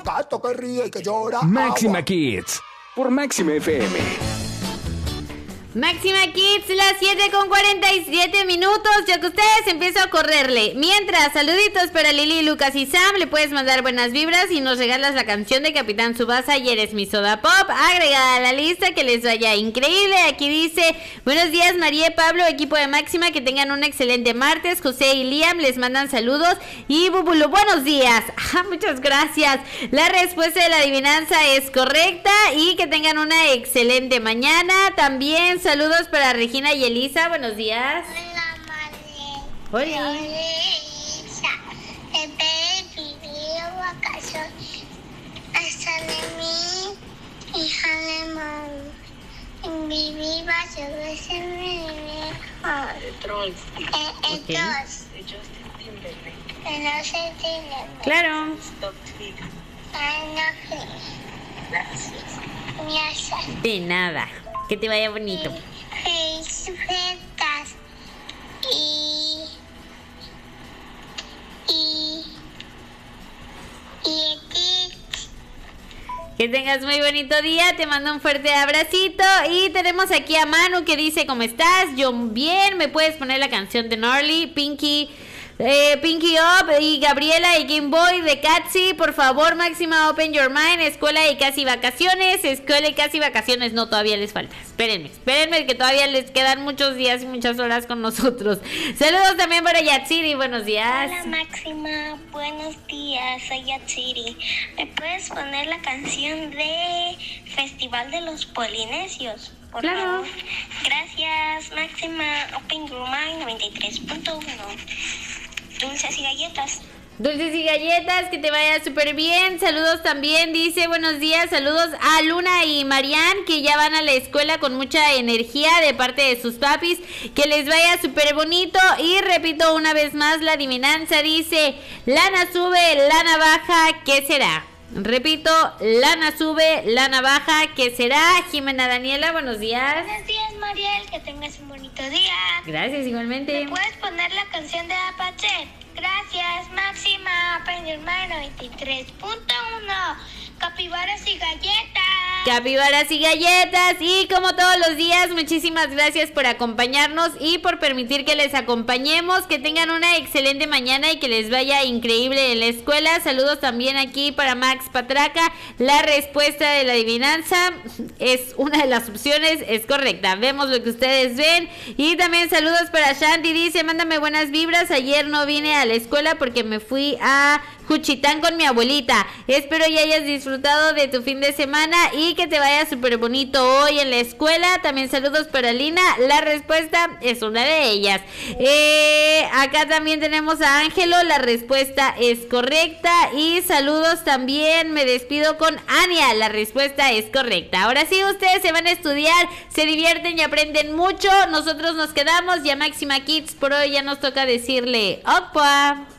Gato que ríe y que llora. Máxima Agua. Kids por Máxima FM. Máxima Kids, las 7:47, ya que ustedes empiezo a correrle. Mientras, saluditos para Lili, Lucas y Sam. Le puedes mandar buenas vibras y nos regalas la canción de Capitán Tsubasa y Eres mi Soda Pop, agregada a la lista, que les vaya increíble. Aquí dice: buenos días María, Pablo, equipo de Máxima, que tengan un excelente martes. José y Liam les mandan saludos. Y Bubulu, buenos días. Muchas gracias. La respuesta de la adivinanza es correcta y que tengan una excelente mañana. También saludos para Regina y Elisa, buenos días. Hola, Marlene. Hola. Soy Elisa. Espero vivir vacaciones. Hasta de mí, hija de mamá. En vivir vacaciones en mi mejor. Ok. Que no se tiene. Claro. Ay, no sé. Gracias. De nada. Que te vaya bonito. Felicidades. Y Que tengas muy bonito día, te mando un fuerte abracito. Y tenemos aquí a Manu que dice: ¿cómo estás? Yo bien, me puedes poner la canción de Gnarly, Pinky Up y Gabriela y Game Boy de Katsi, por favor. Máxima, Open Your Mind, escuela y casi vacaciones. Escuela y casi vacaciones, no, todavía les falta. Espérenme que todavía les quedan muchos días y muchas horas con nosotros. Saludos también para Yatsiri, buenos días. hola Máxima, buenos días, soy Yatsiri. ¿Me puedes poner la canción de Festival de los Polinesios? Por Claro. favor. Gracias, Máxima, Open Your Mind 93.1. Dulces y galletas. Dulces y galletas, que te vaya súper bien. Saludos también, dice: buenos días, saludos a Luna y Marian, que ya van a la escuela con mucha energía de parte de sus papis. Que les vaya súper bonito. Y repito una vez más la adivinanza, dice: lana sube, lana baja, ¿qué será? Repito, lana sube, lana baja, ¿qué será? Jimena Daniela, buenos días. Buenos días, Mariel, que tengas un bonito día. Gracias, igualmente. ¿Me puedes poner la canción de Apache? Gracias, Máxima, Open Your Mind 93.1. Capibaras y galletas. Capibaras y galletas. Y como todos los días, muchísimas gracias por acompañarnos y por permitir que les acompañemos. Que tengan una excelente mañana y que les vaya increíble en la escuela. Saludos también aquí para Max Patraca. La respuesta de la adivinanza es una de las opciones, es correcta. Vemos lo que ustedes ven. Y también saludos para Shanti, dice: mándame buenas vibras. Ayer no vine a la escuela porque me fui a Juchitán con mi abuelita. Espero y hayas disfrutado de tu fin de semana y que te vaya súper bonito hoy en la escuela. También saludos para Lina. La respuesta es una de ellas. Acá también tenemos a Ángelo. La respuesta es correcta. Y saludos también. Me despido con Ania. La respuesta es correcta. Ahora sí, ustedes se van a estudiar, se divierten y aprenden mucho. Nosotros nos quedamos. Y a Máxima Kids por hoy ya nos toca decirle ¡opa!